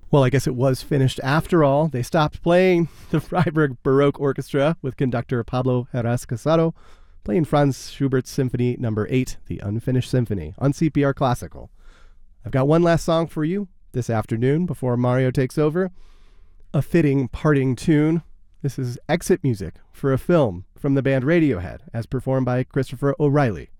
Well, I guess it was finished after all. They stopped playing the Freiburg Baroque Orchestra with conductor Pablo Heras Casado playing Franz Schubert's Symphony Number 8, the Unfinished Symphony, on CPR Classical. I've got one last song for you this afternoon before Mario takes over. A fitting parting tune. This is exit music for a film from the band Radiohead, as performed by Christopher O'Reilly.